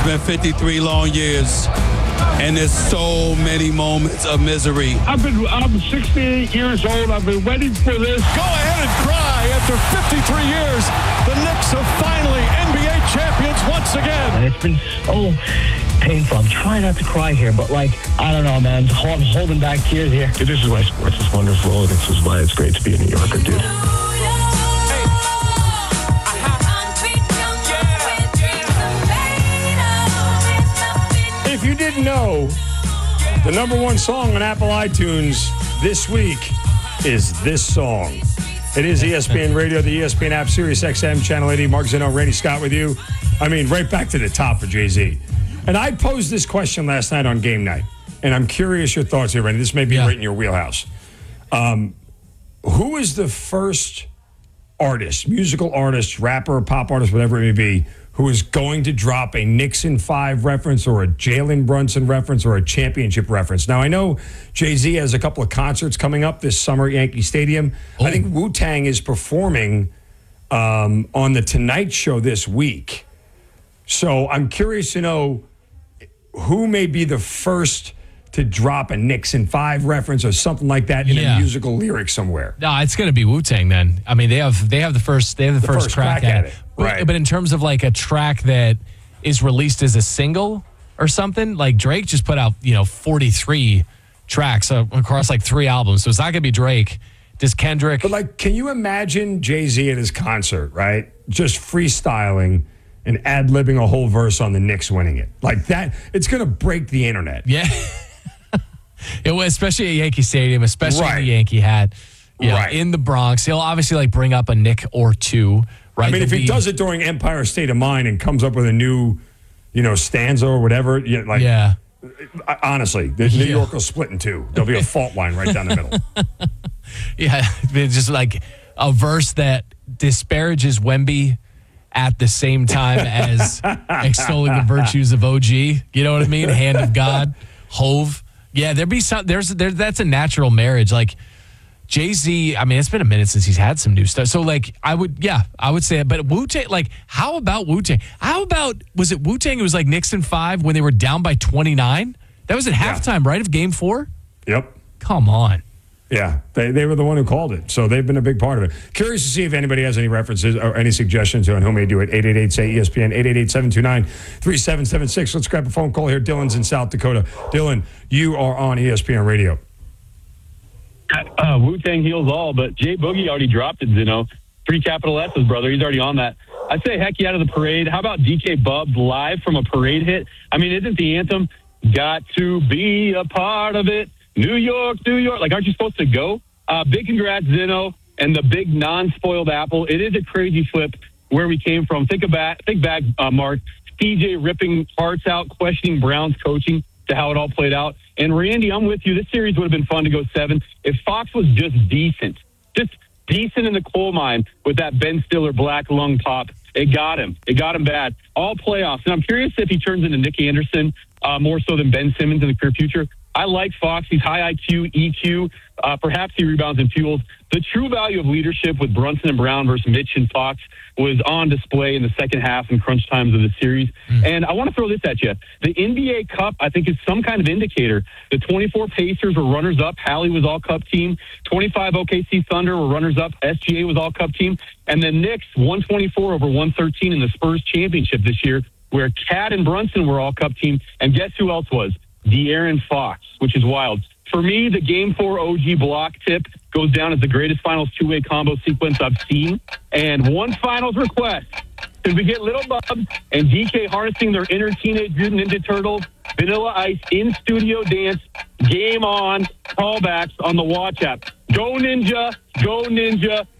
been 53 long years, and there's so many moments of misery. I'm 68 years old. I've been waiting for this. Go ahead and cry. After 53 years, the Knicks are finally NBA champions once again. And it's been so painful. I'm trying not to cry here, but I don't know, man. I'm holding back tears here. This is why sports is wonderful. This is why it's great to be a New Yorker, dude. If you didn't know, the number one song on Apple iTunes this week is this song. It is ESPN Radio, the ESPN app, Sirius XM, Channel 80. Mark Zinno, Randy Scott with you. I mean, right back to the top for Jay-Z. And I posed this question last night on game night, and I'm curious your thoughts here, Randy. This may be right in your wheelhouse. Who is the first artist, musical artist, rapper, pop artist, whatever it may be, who is going to drop a Knicks in 5 reference or a Jalen Brunson reference or a championship reference? Now, I know Jay-Z has a couple of concerts coming up this summer at Yankee Stadium. I think Wu-Tang is performing on The Tonight Show this week. So I'm curious to know who may be the first to drop a Knicks in 5 reference or something like that in a musical lyric somewhere. No, it's going to be Wu-Tang then. I mean, they have the first crack at it. Right. But in terms of like a track that is released as a single or something, like Drake just put out, 43 tracks across like 3 albums. So it's not going to be Drake. Does Kendrick? But can you imagine Jay-Z at his concert, right? Just freestyling and ad-libbing a whole verse on the Knicks winning it. Like that, it's going to break the internet. Yeah. Especially at Yankee Stadium, especially in the Yankee hat. In the Bronx. He'll obviously bring up a Knick or two. Right? I mean, if he does it during Empire State of Mind and comes up with a new, stanza or whatever, honestly, the New York will split in 2. There'll be a fault line right down the middle. It's just like a verse that disparages Wemby at the same time as extolling the virtues of OG. You know what I mean? Hand of God, Hove. Yeah, that's a natural marriage. Like Jay-Z, I mean, it's been a minute since he's had some new stuff. So I would say it. But Wu-Tang, how about Wu-Tang? Was it Wu-Tang? It was like Knicks in 5 when they were down by 29? That was at halftime, right, of Game 4? Yep. Come on. Yeah, they were the one who called it, so they've been a big part of it. Curious to see if anybody has any references or any suggestions on who may do it. 888-SAY-ESPN, 888-729-3776. Let's grab a phone call here. Dylan's in South Dakota. Dylan, you are on ESPN Radio. Wu-Tang heals all, but Jay Boogie already dropped it, 3 capital S's, brother. He's already on that. I'd say heck yeah to the parade. How about DK Bub live from a parade hit? I mean, isn't the anthem, got to be a part of it? New York, New York. Aren't you supposed to go? Big congrats, Zinno, and the big non-spoiled apple. It is a crazy flip where we came from. Think back, Mark. CJ ripping hearts out, questioning Brown's coaching to how it all played out. And Randy, I'm with you. This series would have been fun to go 7 if Fox was just decent in the coal mine with that Ben Stiller black lung pop. It got him bad. All playoffs. And I'm curious if he turns into Nick Anderson more so than Ben Simmons in the career future. I like Fox. He's high IQ, EQ. Perhaps he rebounds and fuels. The true value of leadership with Brunson and Brown versus Mitch and Fox was on display in the second half and crunch times of the series. And I want to throw this at you. The NBA Cup, I think, is some kind of indicator. The 24 Pacers were runners-up. Hallie was all-cup team. 25 OKC Thunder were runners-up. SGA was all-cup team. And the Knicks, 124 over 113 in the Spurs championship this year, where Cat and Brunson were all-cup team. And guess who else was? De'Aaron Fox, which is wild. For me, the Game 4 OG block tip goes down as the greatest finals two-way combo sequence I've seen. And one finals request. Could we get Little Bubs and DK harnessing their inner Teenage Mutant Ninja Turtles, Vanilla Ice in-studio dance, game on, callbacks on the Watch app. Go Ninja, go Ninja,